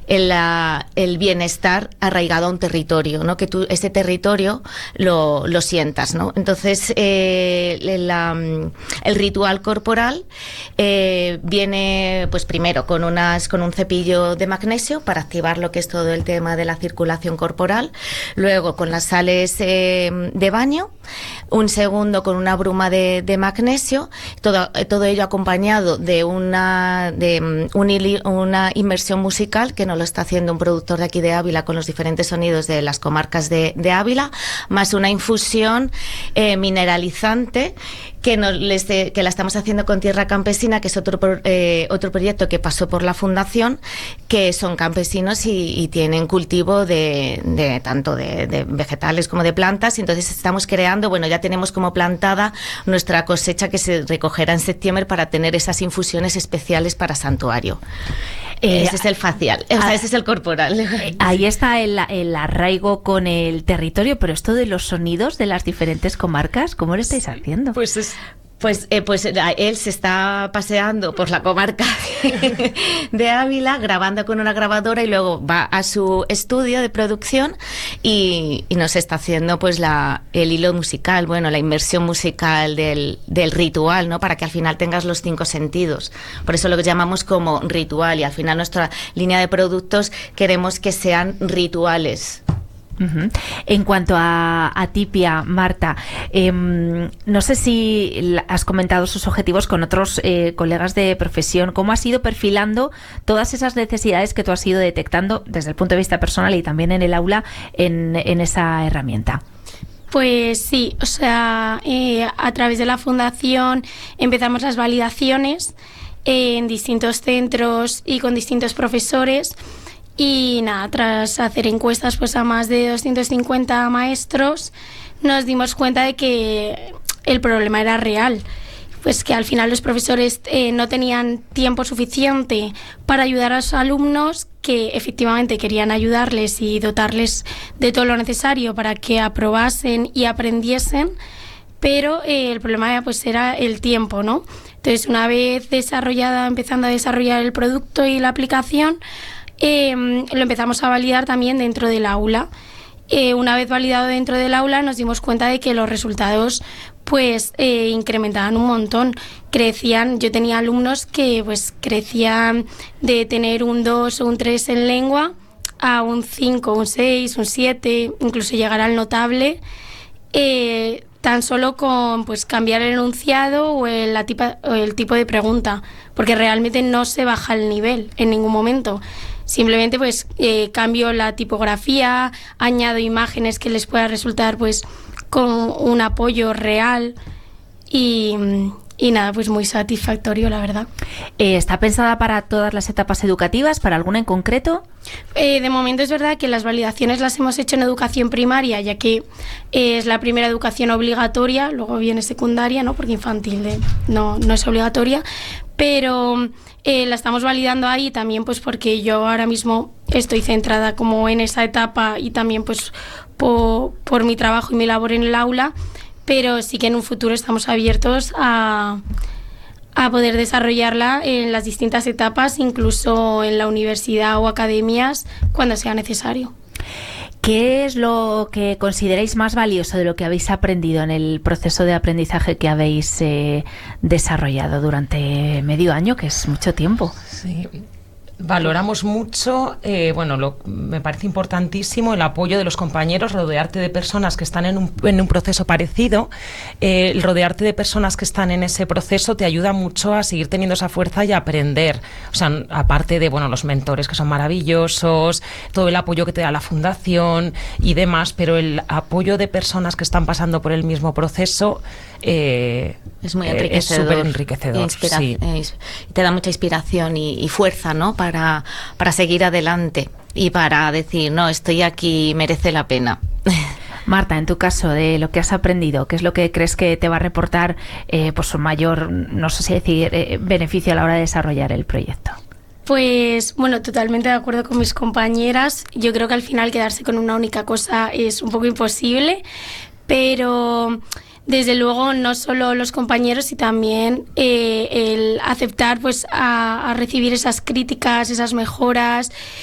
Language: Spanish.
el bienestar arraigado a un territorio, ¿no? Que tú ese territorio lo sientas, ¿no? Entonces, el ritual corporal viene, pues primero con un cepillo de magnesio para activar lo que es todo el tema de la circulación corporal, luego con las sales de baño, un segundo con una bruma de magnesio, todo ello acompañado de una inmersión musical que nos lo está haciendo un productor de aquí de Ávila con los diferentes sonidos de las comarcas de Ávila, más una infusión mineralizante que la estamos haciendo con Tierra Campesina, que es otro proyecto que pasó por la Fundación, que son campesinos y tienen cultivo de tanto de vegetales como de plantas, y entonces estamos creando, bueno, ya tenemos como plantada nuestra cosecha que se recogerá en septiembre para tener esas infusiones especiales para santuario. Ese es el facial, o sea, ese es el corporal. Ahí está el arraigo con el territorio, pero esto de los sonidos de las diferentes comarcas, ¿cómo lo estáis haciendo? Pues él se está paseando por la comarca de Ávila, grabando con una grabadora, y luego va a su estudio de producción y nos está haciendo pues el hilo musical, bueno, la inmersión musical del ritual, ¿no? Para que al final tengas los 5 sentidos. Por eso lo que llamamos como ritual, y al final nuestra línea de productos queremos que sean rituales. Uh-huh. En cuanto a Tipia, Marta, no sé si has comentado sus objetivos con otros colegas de profesión. ¿Cómo has ido perfilando todas esas necesidades que tú has ido detectando desde el punto de vista personal y también en el aula en esa herramienta? Pues sí, o sea, a través de la Fundación empezamos las validaciones en distintos centros y con distintos profesores. Y nada, tras hacer encuestas pues a más de 250 maestros, nos dimos cuenta de que el problema era real. Pues que al final los profesores no tenían tiempo suficiente para ayudar a sus alumnos, que efectivamente querían ayudarles y dotarles de todo lo necesario para que aprobasen y aprendiesen, pero el problema pues era el tiempo, ¿no? Entonces, una vez empezando a desarrollar el producto y la aplicación, lo empezamos a validar también dentro del aula. Una vez validado dentro del aula, nos dimos cuenta de que los resultados pues incrementaban un montón, crecían. Yo tenía alumnos que pues crecían de tener un 2 o un 3 en lengua a un 5, un 6, un 7, incluso llegar al notable, tan solo con pues cambiar el enunciado o el tipo de pregunta, porque realmente no se baja el nivel en ningún momento. Simplemente pues cambio la tipografía, añado imágenes que les pueda resultar pues con un apoyo real y nada, pues muy satisfactorio, la verdad. ¿Está pensada para todas las etapas educativas, para alguna en concreto? De momento es verdad que las validaciones las hemos hecho en educación primaria, ya que es la primera educación obligatoria, luego viene secundaria, ¿no? Porque infantil no es obligatoria, pero la estamos validando ahí también pues porque yo ahora mismo estoy centrada como en esa etapa y también pues por mi trabajo y mi labor en el aula, pero sí que en un futuro estamos abiertos a poder desarrollarla en las distintas etapas, incluso en la universidad o academias, cuando sea necesario. ¿Qué es lo que consideráis más valioso de lo que habéis aprendido en el proceso de aprendizaje que habéis desarrollado durante medio año, que es mucho tiempo? Sí. Valoramos mucho, me parece importantísimo el apoyo de los compañeros, rodearte de personas que están en un proceso parecido. El rodearte de personas que están en ese proceso te ayuda mucho a seguir teniendo esa fuerza y a aprender. O sea, aparte de los mentores que son maravillosos, todo el apoyo que te da la Fundación y demás, pero el apoyo de personas que están pasando por el mismo proceso es muy enriquecedor. Es súper enriquecedor. Sí. Te da mucha inspiración y fuerza, ¿no? Para seguir adelante y para decir, no, estoy aquí, merece la pena. Marta, en tu caso, de lo que has aprendido, ¿qué es lo que crees que te va a reportar pues un mayor, no sé si decir, beneficio a la hora de desarrollar el proyecto? Pues bueno, totalmente de acuerdo con mis compañeras. Yo creo que al final quedarse con una única cosa es un poco imposible, pero desde luego no solo los compañeros, y también el aceptar pues a recibir esas críticas, esas mejoras,